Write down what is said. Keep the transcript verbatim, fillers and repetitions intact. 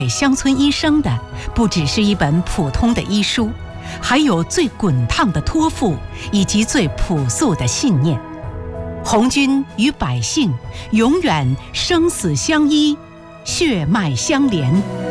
给乡村医生的不只是一本普通的医书，还有最滚烫的托付以及最朴素的信念。红军与百姓永远生死相依，血脉相连。